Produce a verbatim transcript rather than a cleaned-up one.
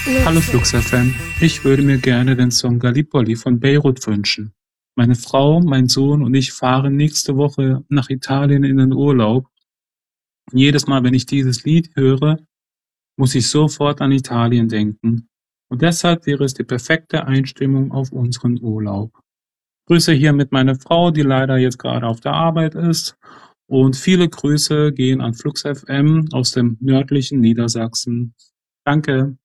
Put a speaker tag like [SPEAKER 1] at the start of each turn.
[SPEAKER 1] Hallo FluxFM, ich würde mir gerne den Song Gallipoli von Beirut wünschen. Meine Frau, mein Sohn und ich fahren nächste Woche nach Italien in den Urlaub. Und jedes Mal, wenn ich dieses Lied höre, muss ich sofort an Italien denken. Und deshalb wäre es die perfekte Einstimmung auf unseren Urlaub. Grüße hier mit meiner Frau, die leider jetzt gerade auf der Arbeit ist. Und viele Grüße gehen an FluxFM aus dem nördlichen Niedersachsen. Danke.